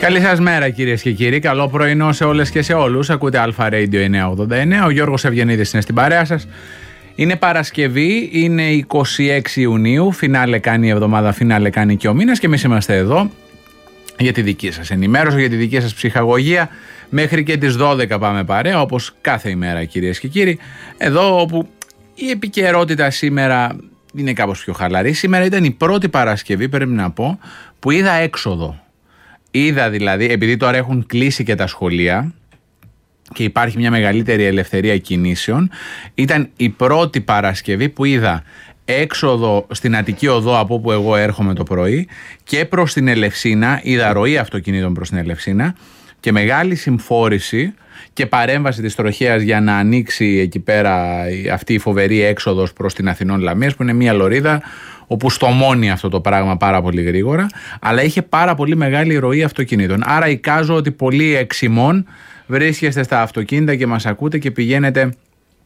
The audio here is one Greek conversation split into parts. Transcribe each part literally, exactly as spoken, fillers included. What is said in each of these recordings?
Καλή σας μέρα κυρίες και κύριοι, καλό πρωινό σε όλες και σε όλους. Ακούτε Αλφα Radio εννιακόσια ογδόντα εννέα, ο Γιώργος Ευγενίδης είναι στην παρέα σας. Είναι Παρασκευή, είναι είκοσι έξι Ιουνίου, φινάλε κάνει η εβδομάδα, φινάλε κάνει και ο μήνας και εμείς είμαστε εδώ για τη δική σας ενημέρωση, για τη δική σας ψυχαγωγία. Μέχρι και τις δώδεκα πάμε παρέα, όπως κάθε ημέρα κυρίες και κύριοι. Εδώ όπου η επικαιρότητα σήμερα είναι κάπως πιο χαλαρή. Σήμερα ήταν η πρώτη Παρασκευή, πρέπει να πω, που είδα έξοδο. Είδα δηλαδή, επειδή τώρα έχουν κλείσει και τα σχολεία και υπάρχει μια μεγαλύτερη ελευθερία κινήσεων, ήταν η πρώτη Παρασκευή που είδα έξοδο στην Αττική Οδό, από όπου εγώ έρχομαι το πρωί, και προς την Ελευσίνα, είδα ροή αυτοκινήτων προς την Ελευσίνα και μεγάλη συμφόρηση και παρέμβαση της τροχέας για να ανοίξει εκεί πέρα αυτή η φοβερή έξοδος προς την Αθηνών Λαμίας, που είναι μια λωρίδα όπου στομώνει αυτό το πράγμα πάρα πολύ γρήγορα, αλλά είχε πάρα πολύ μεγάλη ροή αυτοκινήτων. Άρα εικάζω ότι πολλοί εξ ημών βρίσκεστε στα αυτοκίνητα και μας ακούτε και πηγαίνετε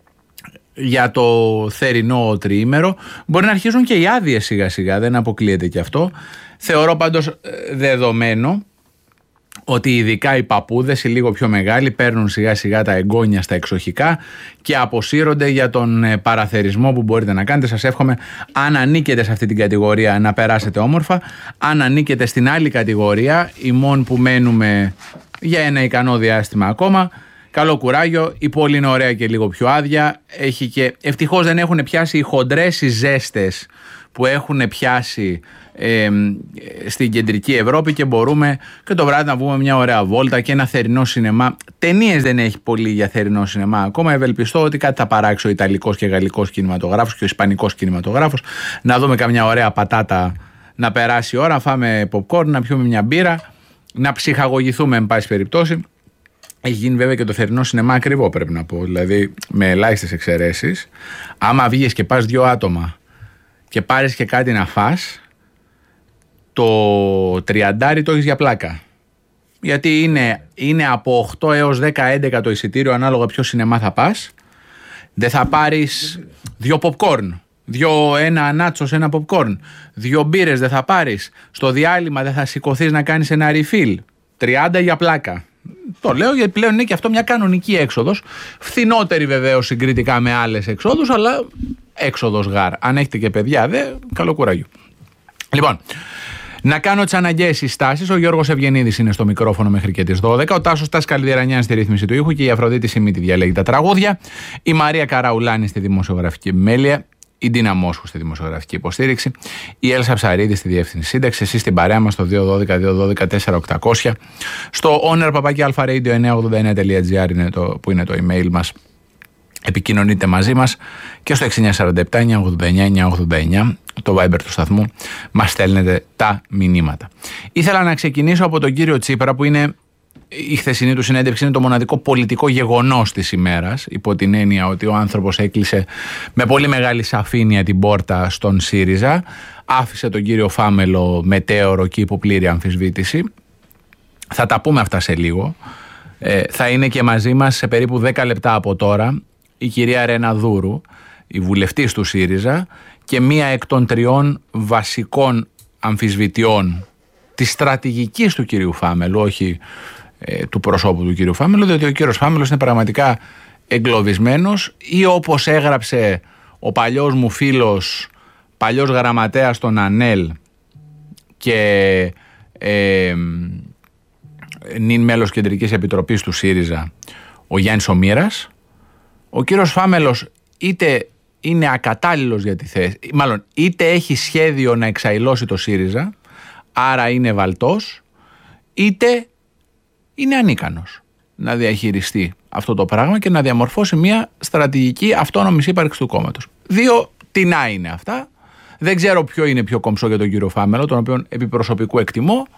για το θερινό τριήμερο. Μπορεί να αρχίζουν και οι άδειες σιγά σιγά, δεν αποκλείεται και αυτό. Θεωρώ πάντως δεδομένο ότι ειδικά οι παππούδες, οι λίγο πιο μεγάλοι, παίρνουν σιγά σιγά τα εγγόνια στα εξοχικά και αποσύρονται για τον παραθερισμό που μπορείτε να κάνετε. Σας εύχομαι, αν ανήκετε σε αυτή την κατηγορία, να περάσετε όμορφα. Αν ανήκετε στην άλλη κατηγορία, ημών που μένουμε για ένα ικανό διάστημα ακόμα, καλό κουράγιο. Η πόλη είναι ωραία και λίγο πιο άδεια. Έχει και, ευτυχώς δεν έχουν πιάσει οι χοντρές οι ζέστες που έχουν πιάσει ε, στην κεντρική Ευρώπη και μπορούμε και το βράδυ να βγούμε μια ωραία βόλτα και ένα θερινό σινεμά. Ταινίες δεν έχει πολύ για θερινό σινεμά ακόμα. Ευελπιστώ ότι κάτι θα παράξει ο Ιταλικός και Γαλλικός κινηματογράφος και ο Ισπανικός κινηματογράφος. Να δούμε καμιά ωραία πατάτα, να περάσει η ώρα, να φάμε popcorn, να πιούμε μια μπύρα, να ψυχαγωγηθούμε εν πάση περιπτώσει. Έχει γίνει βέβαια και το θερινό σινεμά ακριβό, πρέπει να πω. Δηλαδή με ελάχιστες εξαιρέσεις. Άμα βγεις και πας δυο άτομα και πάρεις και κάτι να φας, το τριαντάρι το έχεις για πλάκα. Γιατί είναι, είναι από οκτώ έως δέκα έντεκα το εισιτήριο, ανάλογα ποιο σινεμά θα πας. Δεν θα πάρεις δύο popcorn, δύο, ένα νάτσος, ένα popcorn, δύο μπύρες δεν θα πάρεις. Στο διάλειμμα δεν θα σηκωθείς να κάνεις ένα refill. τριάντα για πλάκα. Το λέω γιατί πλέον είναι και αυτό μια κανονική έξοδος. Φθηνότερη βεβαίως συγκριτικά με άλλες εξόδους, αλλά έξοδος γάρ. Αν έχετε και παιδιά, δε, καλό κουράγιο. Λοιπόν, να κάνω τις αναγκαίες συστάσεις. Ο Γιώργος Ευγενίδης είναι στο μικρόφωνο μέχρι και τις δώδεκα. Ο Τάσος Τάς Καλυδιαρανιάς στη ρύθμιση του ήχου και η Αφροδίτη Σιμίτη διαλέγει τα τραγούδια. Η Μαρία Καραουλάνη στη δημοσιογραφική επιμέλεια. Η Ντίνα Μόσχου στη δημοσιογραφική υποστήριξη. Η Έλσα Ψαρίδη στη διεύθυνση σύνταξη. Εσείς στην παρέα μας στο δύο ένα δύο δύο ένα δύο τέσσερα οκτώ μηδέν μηδέν. Στο owner παπάκι αλφα radio εννιακόσια ογδόντα εννέα τελεία τζι άρ είναι το, που είναι το email μας. Επικοινωνείτε μαζί μας και στο έξι εννιά τέσσερα επτά εννιακόσια ογδόντα εννέα εννιακόσια ογδόντα εννέα, το Viber του σταθμού, μας στέλνετε τα μηνύματα. Ήθελα να ξεκινήσω από τον κύριο Τσίπρα, που είναι η χθεσινή του συνέντευξη, είναι το μοναδικό πολιτικό γεγονός της ημέρας, υπό την έννοια ότι ο άνθρωπος έκλεισε με πολύ μεγάλη σαφήνεια την πόρτα στον ΣΥΡΙΖΑ, άφησε τον κύριο Φάμελο μετέωρο και υπό πλήρη αμφισβήτηση. Θα τα πούμε αυτά σε λίγο. Ε, θα είναι και μαζί μας σε περίπου δέκα λεπτά από τώρα η κυρία Ρένα Δούρου, η βουλευτής του ΣΥΡΙΖΑ και μία εκ των τριών βασικών αμφισβητιών της στρατηγικής του κυρίου Φάμελου, όχι ε, του προσώπου του κυρίου Φάμελου, διότι ο κύριος Φάμελος είναι πραγματικά εγκλωβισμένος, ή όπως έγραψε ο παλιός μου φίλος, παλιός γραμματέας των ΑΝΕΛ και ε, νυν μέλος Κεντρικής Επιτροπής του ΣΥΡΙΖΑ, ο Γιάννης Ομήρας, ο κύριος Φάμελος είτε είναι ακατάλληλος για τη θέση, μάλλον είτε έχει σχέδιο να εξαϊλώσει το ΣΥΡΙΖΑ, άρα είναι βαλτός, είτε είναι ανίκανος να διαχειριστεί αυτό το πράγμα και να διαμορφώσει μια στρατηγική αυτόνομης ύπαρξης του κόμματος. Δύο τινά είναι αυτά. Δεν ξέρω ποιο είναι πιο κομψό για τον κύριο Φάμελο, τον οποίο επί προσωπικού εκτιμώ.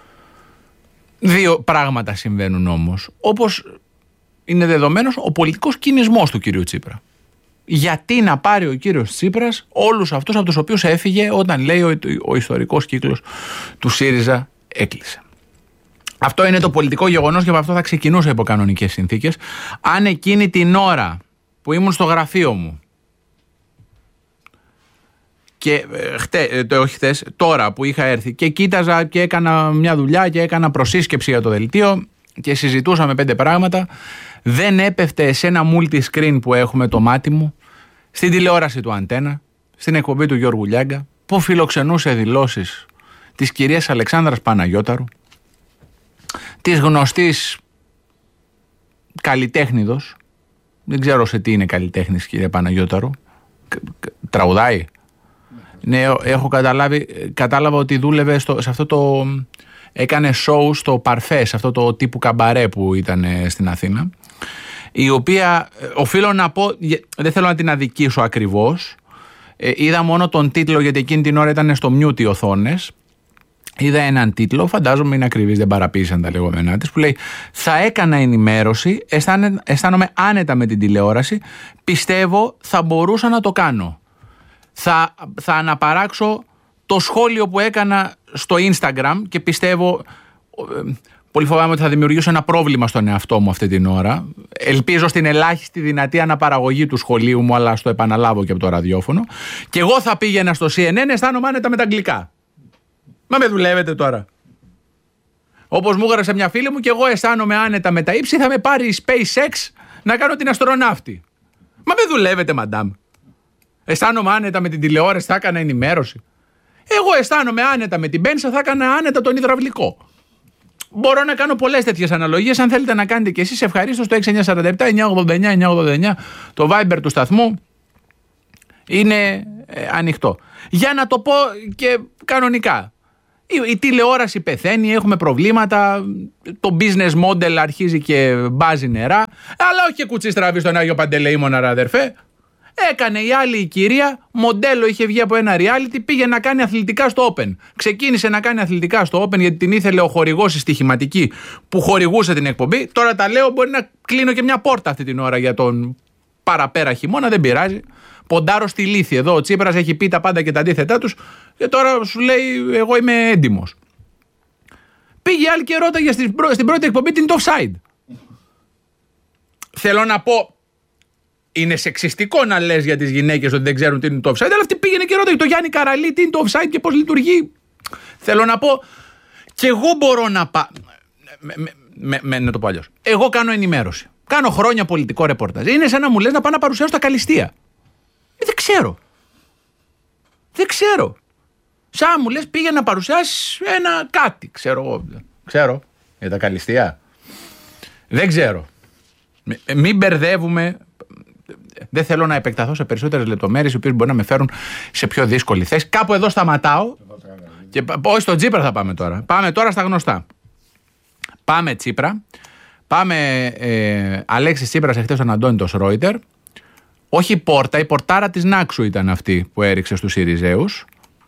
Δύο πράγματα συμβαίνουν όμως. Όπως είναι δεδομένος ο πολιτικός κινησμός του κύριου Τσίπρα. Γιατί να πάρει ο κύριος Τσίπρας όλους αυτούς από τους οποίους έφυγε όταν λέει ο, ο ιστορικός κύκλος του ΣΥΡΙΖΑ έκλεισε. Αυτό είναι το πολιτικό γεγονός και από αυτό θα ξεκινούσα υπό κανονικές συνθήκες. Αν εκείνη την ώρα που ήμουν στο γραφείο μου Και χτε, το, όχι χτες, τώρα που είχα έρθει και κοίταζα και έκανα μια δουλειά και έκανα προσύσκεψη για το δελτίο και συζητούσαμε πέντε πράγματα, δεν έπεφτε σε ένα multi-screen που έχουμε το μάτι μου, στην τηλεόραση του Αντένα, στην εκπομπή του Γιώργου Λιάγκα, που φιλοξενούσε δηλώσεις της κυρίας Αλεξάνδρας Παναγιώταρου, της γνωστής καλλιτέχνηδος, δεν ξέρω σε τι είναι καλλιτέχνης κυρία Παναγιώταρου, τραγουδάει. Ναι, έχω καταλάβει, κατάλαβα ότι δούλευε στο, σε αυτό το, έκανε show στο Παρφέ, σε αυτό το τύπου καμπαρέ που ήταν στην Αθήνα, η οποία, οφείλω να πω, δεν θέλω να την αδικήσω ακριβώς, ε, είδα μόνο τον τίτλο γιατί εκείνη την ώρα ήταν στο mute οι οθόνες. Είδα έναν τίτλο, φαντάζομαι είναι ακριβής, δεν παραποίησαν τα λεγόμενά της, που λέει «Θα έκανα ενημέρωση, αισθάνε, αισθάνομαι άνετα με την τηλεόραση, πιστεύω θα μπορούσα να το κάνω. Θα, θα αναπαράξω το σχόλιο που έκανα στο Instagram και πιστεύω, πολύ φοβάμαι ότι θα δημιουργήσω ένα πρόβλημα στον εαυτό μου αυτή την ώρα. Ελπίζω στην ελάχιστη δυνατή αναπαραγωγή του σχολείου μου, αλλά στο επαναλάβω και από το ραδιόφωνο. Και εγώ θα πήγαινα στο σι εν εν, αισθάνομαι άνετα με τα αγγλικά». Μα με δουλεύετε τώρα. Όπως μου έγραψε μια φίλη μου, και εγώ αισθάνομαι άνετα με τα ύψη, θα με πάρει η SpaceX να κάνω την αστροναύτη. Μα με δουλεύετε, μαντάμ. Αισθάνομαι άνετα με την τηλεόραση, θα έκανα ενημέρωση. Εγώ αισθάνομαι άνετα με την πένσα, θα έκανα άνετα τον υδραυλικό. Μπορώ να κάνω πολλές τέτοιες αναλογίες. Αν θέλετε να κάνετε κι εσείς, ευχαρίστως, το έξι εννιά τέσσερα επτά εννιά ογδόντα εννιά εννιά ογδόντα εννιά, το Viber του σταθμού είναι ε, ανοιχτό. Για να το πω και κανονικά. Η, η τηλεόραση πεθαίνει, έχουμε προβλήματα, το business model αρχίζει και μπάζει νερά, αλλά όχι και κουτσί στραβή στον Άγιο Παντελεήμονα, ρε αδερφέ. Έκανε η άλλη η κυρία, μοντέλο είχε βγει από ένα reality, πήγε να κάνει αθλητικά στο Open. Ξεκίνησε να κάνει αθλητικά στο Open γιατί την ήθελε ο χορηγός η στοιχηματική που χορηγούσε την εκπομπή. Τώρα τα λέω, μπορεί να κλείνω και μια πόρτα αυτή την ώρα για τον παραπέρα χειμώνα, δεν πειράζει. Ποντάρω στη λύθη εδώ. Ο Τσίπρας έχει πει τα πάντα και τα αντίθετά τους και τώρα σου λέει εγώ είμαι έντιμος. Πήγε άλλη και ρώταγε στην, πρω... στην πρώτη εκπομπή την offside. Θέλω να πω, είναι σεξιστικό να λες για τις γυναίκες ότι δεν ξέρουν τι είναι το offside, αλλά αυτή πήγαινε και ρώταγε το Γιάννη Καραλή τι είναι το offside και πώς λειτουργεί. Θέλω να πω, και εγώ μπορώ να πάω. Με, με, με, με, να το πω αλλιώς. Εγώ κάνω ενημέρωση. Κάνω χρόνια πολιτικό ρεπορτάζ. Είναι σαν να μου λες να πάω να παρουσιάσω τα καλλιστεία. Ε, δεν ξέρω. Δεν ξέρω. Σαν μου λες πήγε να παρουσιάσει ένα κάτι. Ξέρω εγώ. Ξέρω. Για τα καλλιστεία. Δεν ξέρω. Μην μπερδεύουμε. Δεν θέλω να επεκταθώ σε περισσότερες λεπτομέρειες οι οποίες μπορεί να με φέρουν σε πιο δύσκολη θέση. Κάπου εδώ σταματάω. Και, όχι στον Τσίπρα θα πάμε τώρα. Πάμε τώρα στα γνωστά. Πάμε Τσίπρα. Πάμε ε, Αλέξης Τσίπρας εχθές στον Αντώνη το Σρόιτερ. Όχι η πόρτα, η πορτάρα της Νάξου ήταν αυτή που έριξε στους Συριζέους.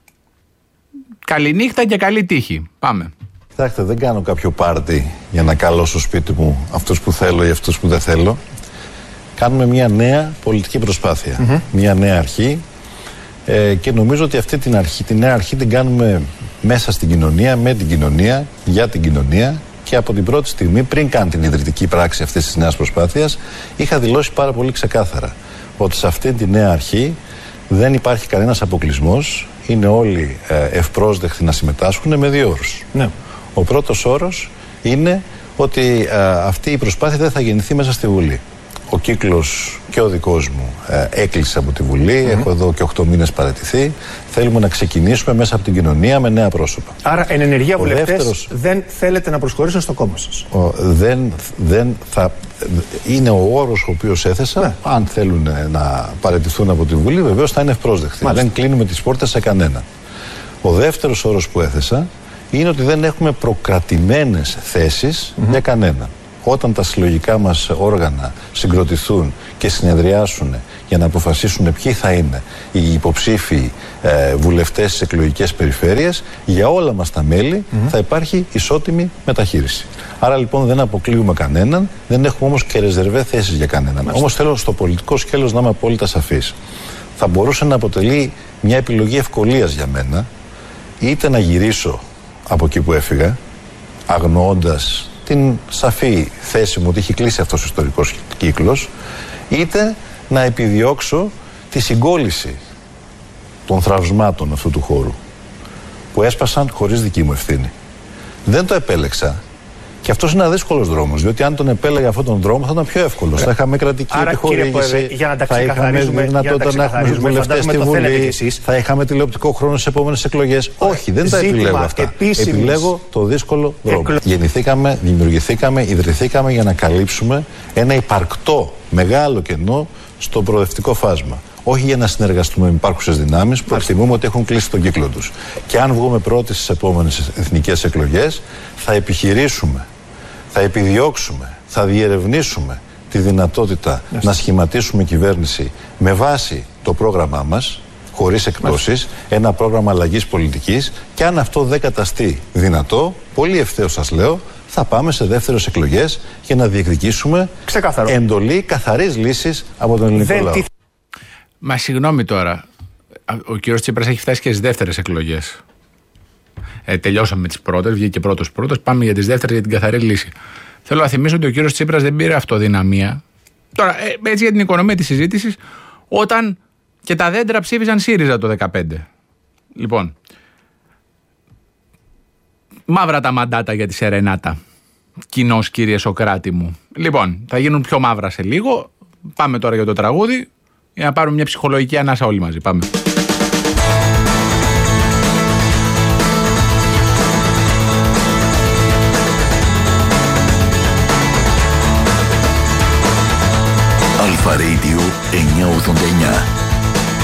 Καληνύχτα και καλή τύχη. Πάμε. Κοιτάξτε, δεν κάνω κάποιο πάρτι για να καλώ στο σπίτι μου αυτούς που θέλω ή αυτούς που δεν θέλω. Κάνουμε μια νέα πολιτική προσπάθεια. Mm-hmm. Μια νέα αρχή. Ε, και νομίζω ότι αυτή την αρχή, τη νέα αρχή την κάνουμε μέσα στην κοινωνία, με την κοινωνία, για την κοινωνία. Και από την πρώτη στιγμή, πριν καν την ιδρυτική πράξη αυτής της νέας προσπάθειας, είχα δηλώσει πάρα πολύ ξεκάθαρα ότι σε αυτή τη νέα αρχή δεν υπάρχει κανένας αποκλεισμός. Είναι όλοι ε, ευπρόσδεκτοι να συμμετάσχουν με δύο όρους. Ναι. Ο πρώτος όρος είναι ότι ε, αυτή η προσπάθεια δεν θα γεννηθεί μέσα στη Βουλή. Ο κύκλος και ο δικός μου ε, έκλεισε από τη Βουλή. Mm-hmm. Έχω εδώ και οκτώ μήνες παραιτηθεί. Θέλουμε να ξεκινήσουμε μέσα από την κοινωνία με νέα πρόσωπα. Άρα, εν ενεργεία βουλευτές δεύτερος... δεν θέλετε να προσχωρήσουν στο κόμμα σας. Ο, δεν, δεν θα... Είναι ο όρος ο οποίος έθεσα. Ναι. Αν θέλουν να παραιτηθούν από τη Βουλή, βεβαίως θα είναι ευπρόσδεκτοι. Μάλιστα. Δεν κλείνουμε τις πόρτες σε κανέναν. Ο δεύτερος όρος που έθεσα είναι ότι δεν έχουμε προκρατημένες θέσεις mm-hmm. για κανέναν. Όταν τα συλλογικά μας όργανα συγκροτηθούν και συνεδριάσουν για να αποφασίσουν ποιοι θα είναι οι υποψήφοι ε, βουλευτές στις εκλογικές περιφέρειες, για όλα μας τα μέλη mm-hmm. θα υπάρχει ισότιμη μεταχείριση. Άρα λοιπόν δεν αποκλείουμε κανέναν, δεν έχουμε όμως και ρεζερβέ θέσεις για κανέναν. Μάλιστα. Όμως θέλω στο πολιτικό σκέλος να είμαι απόλυτα σαφής. Θα μπορούσε να αποτελεί μια επιλογή ευκολίας για μένα, είτε να γυρίσω από εκεί που έφυγα, αγνοώντας την σαφή θέση μου ότι έχει κλείσει αυτός ο ιστορικός κύκλος, είτε να επιδιώξω τη συγκόλληση των θραυσμάτων αυτού του χώρου, που έσπασαν χωρίς δική μου ευθύνη. Δεν το επέλεξα. Και αυτό είναι ένα δύσκολο δρόμο, διότι αν τον επέλεγα αυτόν τον δρόμο θα ήταν πιο εύκολο. Θα είχαμε κρατική Άρα, επιχορήγηση, για να τα θα είχαμε δυνατότητα να έχουμε του βουλευτές στη Βουλή, θα είχαμε τηλεοπτικό χρόνο στις επόμενες εκλογές. Όχι, δεν τα επιλέγω αυτά. Επίσημης. Επιλέγω το δύσκολο δρόμο. Εκλο... Γεννηθήκαμε, δημιουργηθήκαμε, ιδρυθήκαμε για να καλύψουμε ένα υπαρκτό μεγάλο κενό στο προοδευτικό φάσμα. Όχι για να συνεργαστούμε με υπάρχουσες δυνάμεις που εκτιμούμε ότι έχουν κλείσει τον κύκλο τους. Και αν βγούμε πρώτοι στις επόμενες εθνικές εκλογές, θα επιχειρήσουμε, θα επιδιώξουμε, θα διερευνήσουμε τη δυνατότητα Μάλιστα. να σχηματίσουμε κυβέρνηση με βάση το πρόγραμμά μας, χωρίς εκπτώσεις, ένα πρόγραμμα αλλαγής πολιτικής, και αν αυτό δεν καταστεί δυνατό, πολύ ευθέως σας λέω, θα πάμε σε δεύτερες εκλογές για να διεκδικήσουμε Ξεκάθαρο. εντολή καθαρής λύσης από τον ελληνικό δεν... λαό. Μα συγγνώμη τώρα, ο κύριος Τσίπρας έχει φτάσει και στις δεύτερες εκλογές. Ε, τελειώσαμε με τις πρώτες, βγήκε πρώτος πρώτος, πάμε για τις δεύτερες για την καθαρή λύση. Θέλω να θυμίσω ότι ο κύριος Τσίπρας δεν πήρε αυτοδυναμία. Τώρα, ε, έτσι για την οικονομία της συζήτησης, όταν και τα δέντρα ψήφισαν ΣΥΡΙΖΑ το δεκαπέντε. Λοιπόν, μαύρα τα μαντάτα για τη Σερενάτα. Κοινός, κύριε Σοκράτη μου. Λοιπόν, θα γίνουν πιο μαύρα σε λίγο. Πάμε τώρα για το τραγούδι, για να πάρουμε μια ψυχολογική ανάσα όλοι μαζί. Πάμε. Αλφα Radio εννιακόσια ογδόντα εννιά.